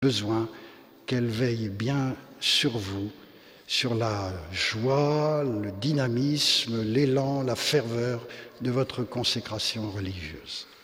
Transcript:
besoin qu'elle veille bien sur vous, sur la joie, le dynamisme, l'élan, la ferveur de votre consécration religieuse.